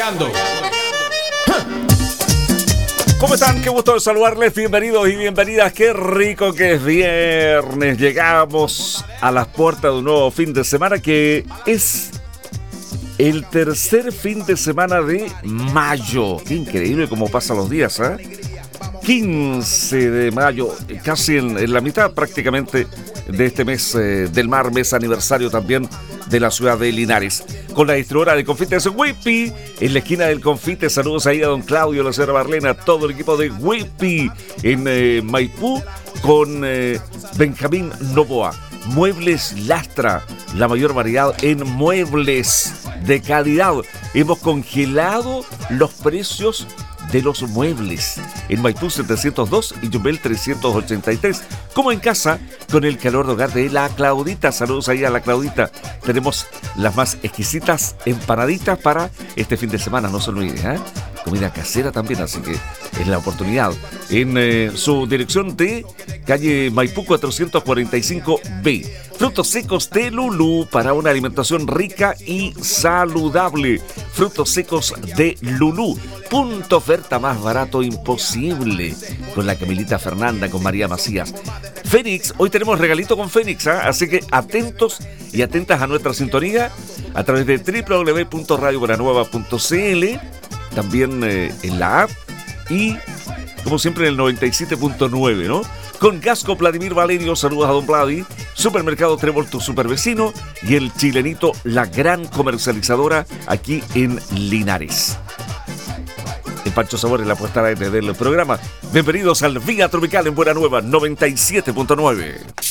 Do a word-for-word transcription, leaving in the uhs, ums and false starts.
Regando. ¿Cómo están? Qué gusto de saludarles, bienvenidos y bienvenidas. Qué rico que es viernes. Llegamos a las puertas de un nuevo fin de semana que es el tercer fin de semana de mayo. Qué increíble cómo pasan los días, ¿eh? quince de mayo, casi en, en la mitad prácticamente de este mes eh, del mar, mes aniversario también de la ciudad de Linares. Con la distribuidora de confites Whippy, en la esquina del confite, saludos ahí a don Claudio, la señora Marlena, todo el equipo de Whippy en eh, Maipú, con eh, Benjamín Novoa. Muebles Lastra, la mayor variedad en muebles de calidad. Hemos congelado los precios de los muebles en Maipú setecientos dos y Yumbel trescientos ochenta y tres, como en casa, con el calor de hogar de la Claudita. Saludos ahí a la Claudita. Tenemos las más exquisitas empanaditas para este fin de semana, no se olviden, ¿eh? Comida casera también, así que es la oportunidad. En eh, su dirección de calle Maipú cuatrocientos cuarenta y cinco B. Frutos secos de Lulú para una alimentación rica y saludable. Frutos secos de Lulú. Punto oferta más barato imposible. Con la Camilita Fernanda, con María Macías. Fénix, hoy tenemos regalito con Fénix, ¿eh? Así que atentos y atentas a nuestra sintonía a través de doble u doble u doble u punto radio buenanueva punto c l, también eh, en la app y, como siempre, en el noventa y siete punto nueve, ¿no? Con Gasco Vladimir Valerio, saludos a don Vladi. Supermercado Trébol, tu supervecino. Y el Chilenito, la gran comercializadora aquí en Linares. En Pancho Sabor, en la puesta al aire del programa. Bienvenidos al Vía Tropical en Buena Nueva noventa y siete punto nueve.